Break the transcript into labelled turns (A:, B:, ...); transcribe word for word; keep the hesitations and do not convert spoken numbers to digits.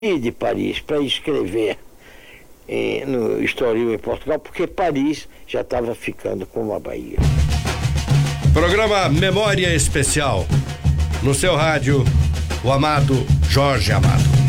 A: de Paris para escrever eh, no Estoril, em Portugal, porque Paris já estava ficando como a Bahia.
B: Programa Memória Especial. No seu rádio, o amado Jorge Amado.